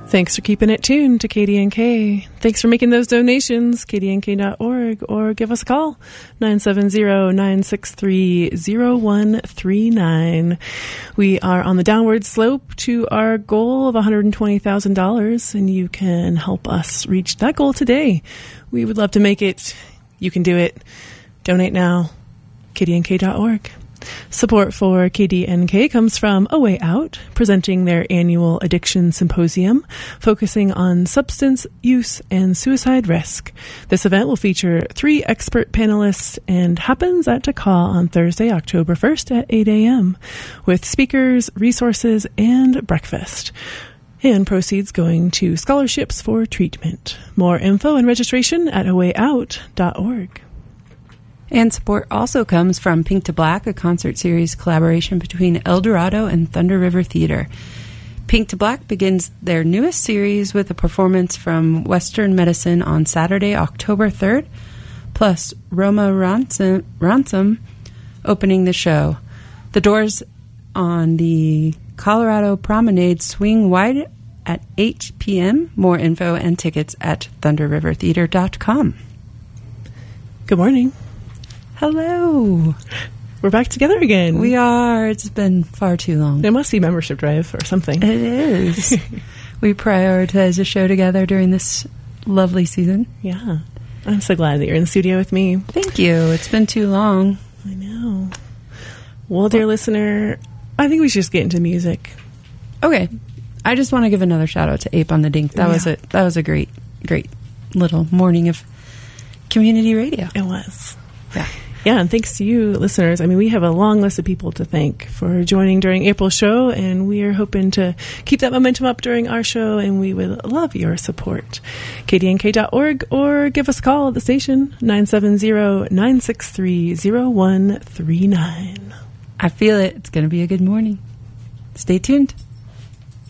Thanks for keeping it tuned to KDNK. Thanks for making those donations, kdnk.org, or give us a call, 970-963-0139. We are on the downward slope to our goal of $120,000, and you can help us reach that goal today. We would love to make it. You can do it. Donate now, kdnk.org. Support for KDNK comes from A Way Out, presenting their annual Addiction Symposium, focusing on substance use and suicide risk. This event will feature 3 expert panelists and happens at Takah on Thursday, October 1st at 8 a.m., with speakers, resources, and breakfast. And proceeds going to scholarships for treatment. More info and registration at awayout.org. And support also comes from Pink to Black, a concert series collaboration between El Dorado and Thunder River Theater. Pink to Black begins their newest series with a performance from Western Medicine on Saturday, October 3rd, plus Roma Ransom opening the show. The doors on the Colorado Promenade swing wide at 8 p.m. More info and tickets at thunderrivertheater.com. Good morning. Hello. We're back together again. We are. It's been far too long. It must be membership drive or something. It is. We prioritize a show together during this lovely season. Yeah. I'm so glad that you're in the studio with me. Thank you. It's been too long. I know. Well, dear listener, I think we should just get into music. Okay. I just want to give another shout out to Ape on the Dink. That was a great little morning of community radio. It was. Yeah. Yeah, and thanks to you, listeners. I mean, we have a long list of people to thank for joining during April's show, and we are hoping to keep that momentum up during our show, and we would love your support. KDNK.org, or give us a call at the station, 970-963-0139. I feel it. It's going to be a good morning. Stay tuned.